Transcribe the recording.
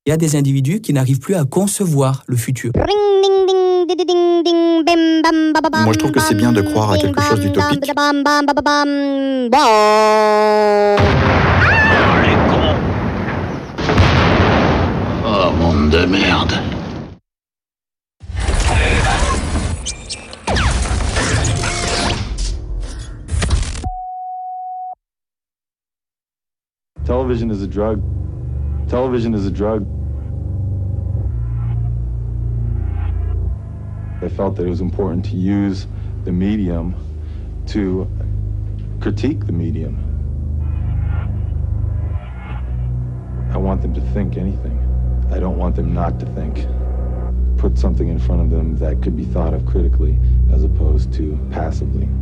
Il y a des individus qui n'arrivent plus à concevoir le futur. Moi, je trouve que c'est bien de croire à quelque chose d'utopique. Les cons. Oh, monde de merde. Television is a drug. Television is a drug. I felt that it was important to use the medium to critique the medium. I want them to think anything. I don't want them not to think. Put something in front of them that could be thought of critically as opposed to passively.